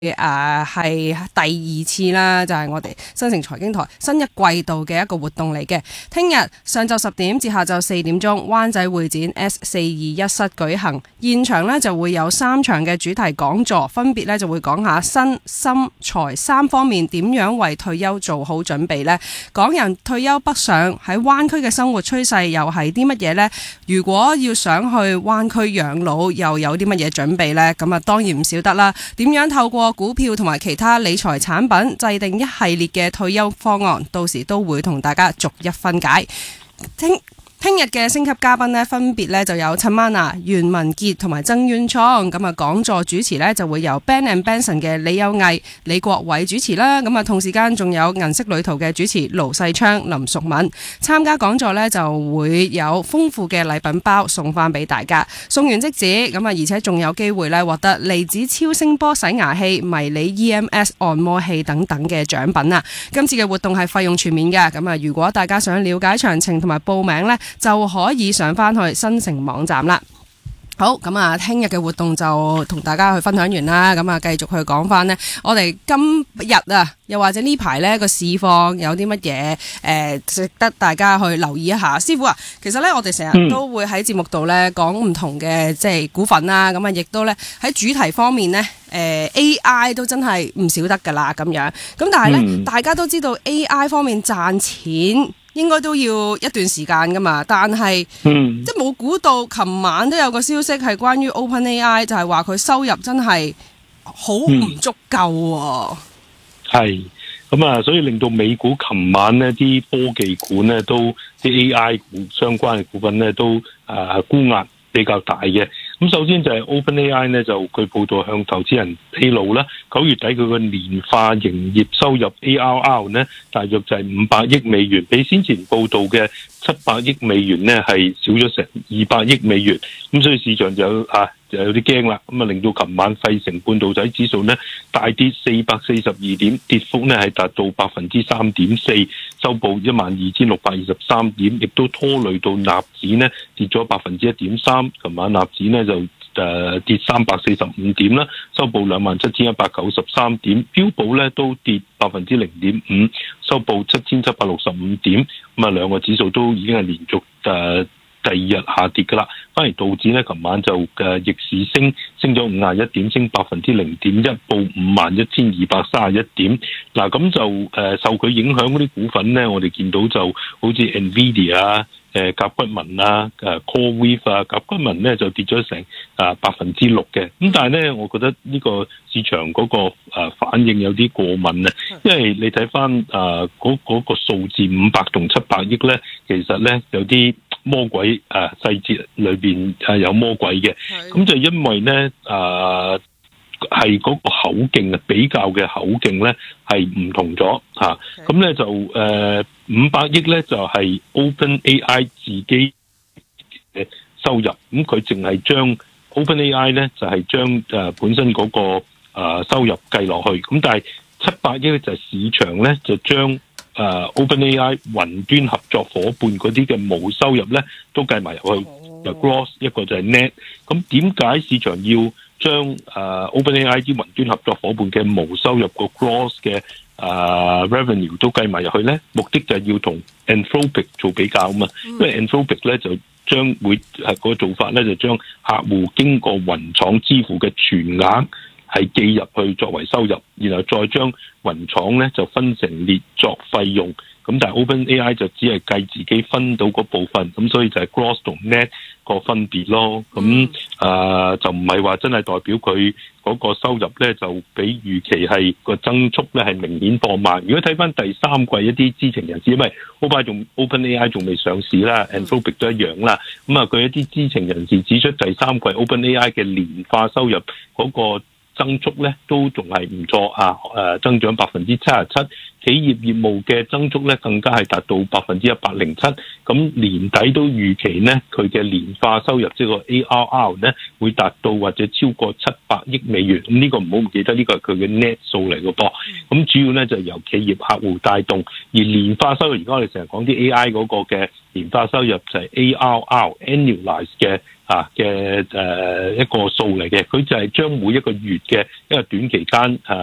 係第二次啦，就係我哋新城財經台新一季度嘅一個活動嚟嘅。聽日上晝10點至下晝4點鐘，灣仔會展 S421室舉行，現場呢就會有3場嘅主題講座，分別呢就會講下身心財3方面點樣為退休做好準備呢。港人退休北上喺灣區嘅生活趨勢又係啲乜嘢呢？如果要想去灣區養老，又有啲乜嘢準備呢？咁啊，當然唔少得啦。點樣透過股票同埋其他理財產品制定一系列嘅退休方案，到時都會同大家逐一分解。聽日嘅星級嘉賓呢，分別呢就有陳曼娜、袁文傑同埋曾淵滄。咁啊，講座主持呢就會由 Ben and Benson 嘅李有毅、李國偉主持啦。咁啊，同時間仲有銀色旅途嘅主持盧世昌、林淑敏。參加講座呢就會有豐富嘅禮品包送翻俾大家，送完即止。咁啊，而且仲有機會呢獲得離子超聲波洗牙器、迷你 EMS 按摩器等等嘅獎品啊！今次嘅活動係費用全免嘅。咁啊，如果大家想了解詳情同埋報名呢，就可以上翻去新城網站啦。好，咁啊，聽日嘅活動就同大家去分享完啦。咁啊，繼續去講翻呢，我哋今日啊，又或者呢排呢個市況有啲乜嘢值得大家去留意一下。師傅啊，其實呢，我哋成日都會喺節目度呢講唔同嘅即係股份啦。咁啊，亦都呢喺主題方面呢AI 都真係唔少得噶啦咁樣。咁但係呢，大家都知道 AI 方面賺錢應該都要一段時間噶嘛，但係即係冇估到，琴晚都有個消息係關於 OpenAI， 就係話佢收入真係好唔足夠。 係咁啊，所以令到美股琴晚呢啲科技股呢都啲 AI 股相關嘅股份呢都沽壓比較大嘅。咁首先就係 OpenAI 呢，就佢報道向投資人披露啦，9月底佢個年化營業收入 ARR 呢，大約就係500億美元，比先前報道嘅700億美元呢係少咗成200億美元。咁所以市場就有啲驚啦，咁啊令到琴晚費城半導體指數呢大跌442點，跌幅呢係達到3.4%，收報12623點，亦都拖累到納指呢跌咗1.3%。琴晚納指呢就跌345點啦，收報27193點，標普呢都跌0.5%，收報7765點。咁啊兩個指數都已經係連續第二日下跌噶啦，反而道指呢，琴晚就逆市升咗51點，升0.1%，報51231點。嗱咁就受佢影響嗰啲股份呢，我哋見到就好似 Nvidia 甲骨文CoreWeave 甲骨文呢就跌咗成6%嘅。咁但係呢，我覺得呢個市場嗰個反應有啲過敏啊，因為你睇翻嗰個數字500同700億呢，其實呢有啲魔鬼細節裏邊有魔鬼嘅。咁就因為呢係嗰個口徑比較嘅口徑呢係唔同咗嚇。咁呢就500億呢就係 OpenAI 自己嘅收入，咁佢淨係將 OpenAI 呢就係將本身嗰個收入計落去。咁但係700億就係市場呢就將OpenAI 雲端合作伙伴嗰啲嘅冇收入呢都計埋入去，就 gross 一個就係 net。咁點解市場要將OpenAI 啲雲端合作伙伴嘅冇收入個 gross 嘅revenue 都計埋入去呢？目的就係要同 Anthropic 做比較啊嘛。因為 Anthropic 呢就將會個做法呢就將客戶經過雲廠支付嘅全額係記入去作為收入，然後再將雲廠呢就分成列作費用。咁但係 OpenAI 就只係計自己分到嗰部分，咁所以就係 gross 同 net 個分別咯。咁就唔係話真係代表佢嗰個收入呢就比預期係個增速呢係明顯放慢。如果睇翻第三季一啲知情人士，因為 OpenAI 仲未上市啦，Anthropic 都一樣啦。咁啊，佢一啲知情人士指出，第三季 OpenAI 嘅年化收入嗰個增速咧都仲係唔錯增長77%， 企業業務嘅增速咧更加係達到107%，咁年底都預期呢，佢嘅年化收入即係個 ARR 咧會達到或者超過700億美元，咁呢個唔好唔記得呢個係佢嘅 net 數嚟嘅噃，咁主要咧就係由企業客戶帶動，而年化收入而家我哋成日講啲 AI 嗰個嘅年化收入就係 ARR annualize 嘅一個數嚟嘅，佢就係將每一個月嘅一個短期間